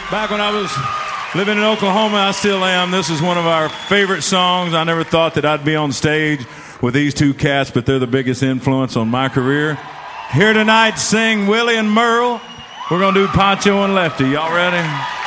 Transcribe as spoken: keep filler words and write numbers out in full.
Back when I was living in Oklahoma, I still am. This is one of our favorite songs. I never thought that I'd be on stage with these two cats, but they're the biggest influence on my career. Here tonight, sing Willie and Merle. We're going to do Pancho and Lefty. Y'all ready?